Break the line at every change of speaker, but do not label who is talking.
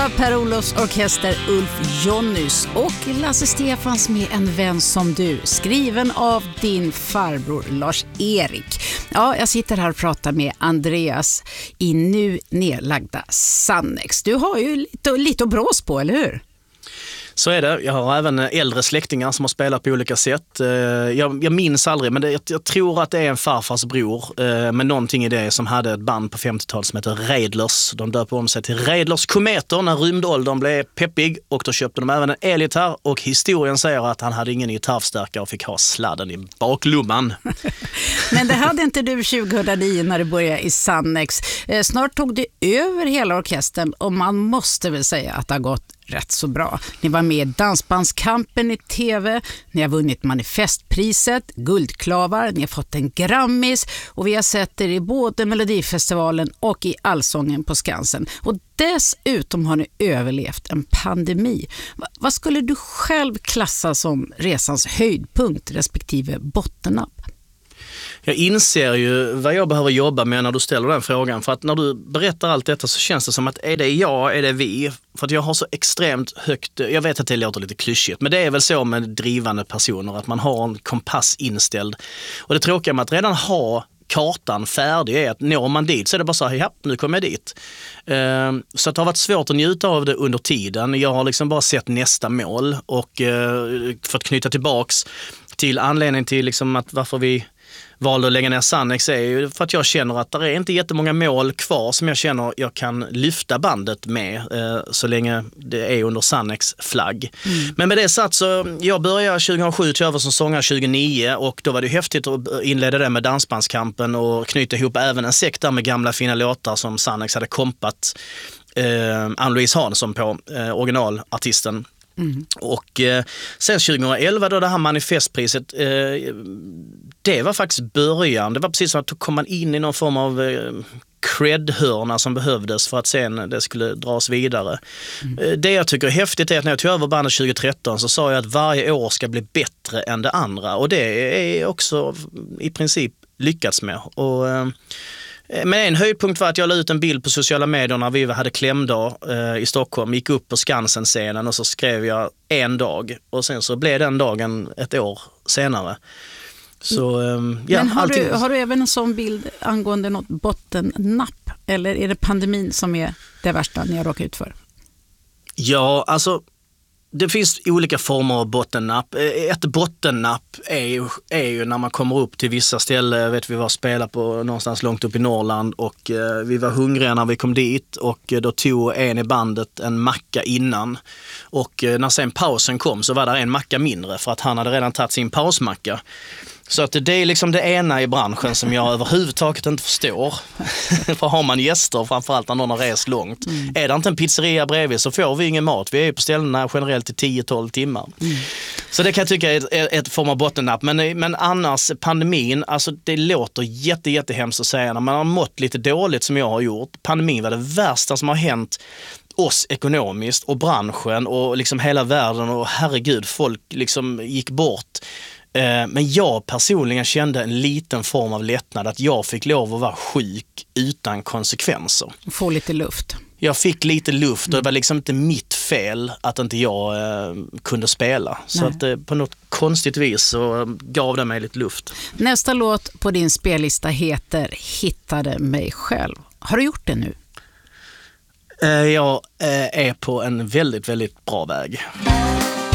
Per-Olofs orkester Ulf Jonnys och Lasse Stefans med En vän som du, skriven av din farbror Lars-Erik. Ja, jag sitter här och pratar med Andreas i nu nedlagda Sannex. Du har ju lite att brås på, eller hur?
Så är det. Jag har även äldre släktingar som har spelat på olika sätt. Jag minns aldrig, men jag tror att det är en farfars bror. Men någonting i det som hade ett band på 50-talet som heter Redlers. De döpte om sig till Redlers Kometer när rymdåldern blev peppig. Och då köpte de även en elgitarr. Och historien säger att han hade ingen gitarrstärkare och fick ha sladden i baklumman.
Men det hade inte du 2009 när du började i Sannex. Snart tog du över hela orkestern och man måste väl säga att det har gått rätt så bra. Ni var med i Dansbandskampen i TV, ni har vunnit Manifestpriset, Guldklavar, ni har fått en Grammis och vi har sett er i både Melodifestivalen och i Allsången på Skansen. Och dessutom har ni överlevt en pandemi. Vad skulle du själv klassa som resans höjdpunkt respektive bottennapp?
Jag inser ju vad jag behöver jobba med när du ställer den frågan. För att när du berättar allt detta så känns det som att är det jag, är det vi? För att jag har så extremt högt, jag vet att det låter lite klyschigt, men det är väl så med drivande personer att man har en kompass inställd. Och det tråkiga med att redan ha kartan färdig är att når man dit så är det bara så här, ja, nu kommer jag dit. Så att det har varit svårt att njuta av det under tiden. Jag har liksom bara sett nästa mål och för att knyta tillbaks till anledningen till liksom att varför vi valde att lägga ner Sannex är ju för att jag känner att det är inte jättemånga mål kvar som jag känner jag kan lyfta bandet med så länge det är under Sannex flagg. Men med det satt så, jag började 2007 till över som sångare 2009 och då var det häftigt att inleda det med Dansbandskampen och knyta ihop även en säck där med gamla fina låtar som Sannex hade kompat Ann-Louise Hansson på, originalartisten. Och sen 2011 då det här manifestpriset det var faktiskt början. Det var precis som att då kom man in i någon form av cred-hörna som behövdes för att sen det skulle dras vidare. Det jag tycker är häftigt är att när jag tog över bandet 2013 så sa jag att varje år ska bli bättre än det andra och det är också i princip lyckats med. Och men en höjdpunkt var att jag la ut en bild på sociala medier när vi hade klämdag i Stockholm. Gick upp på Skansen-scenen och så skrev jag en dag. Och sen så blev den dagen ett år senare. Så, ja,
men har du även en sån bild angående något bottennapp? Eller är det pandemin som är det värsta ni har råkat ut för?
Ja, alltså det finns olika former av bottennapp. Ett bottennapp är ju när man kommer upp till vissa ställen. Jag vet vi var spela på någonstans långt upp i Norrland och vi var hungriga när vi kom dit och då tog en i bandet en macka innan. Och när sen pausen kom så var det en macka mindre för att han hade redan tagit sin pausmacka. Så att det är liksom det ena i branschen som jag överhuvudtaget inte förstår. För har man gäster, framförallt när någon har rest långt. Är det inte en pizzeria bredvid så får vi ingen mat. Vi är ju på ställena generellt i 10-12 timmar. Så det kan jag tycka är ett form av bottennapp. Men annars, pandemin, alltså det låter jättehemskt att säga när man har mått lite dåligt som jag har gjort. Pandemin var det värsta som har hänt oss ekonomiskt och branschen och liksom hela världen och herregud, folk liksom gick bort. Men jag personligen kände en liten form av lättnad att jag fick lov att vara sjuk utan konsekvenser.
Få lite luft.
Jag fick lite luft och det var liksom inte mitt fel att inte jag kunde spela. Så att på något konstigt vis så gav det mig lite luft.
Nästa låt på din spellista heter Hittade mig själv. Har du gjort det nu?
Jag är på en väldigt bra väg.